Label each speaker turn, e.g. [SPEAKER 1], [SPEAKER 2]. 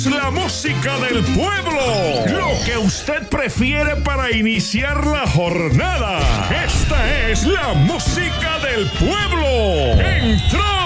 [SPEAKER 1] La música del pueblo, lo que usted prefiere para iniciar la jornada. Esta es la música del pueblo. ¡Entró!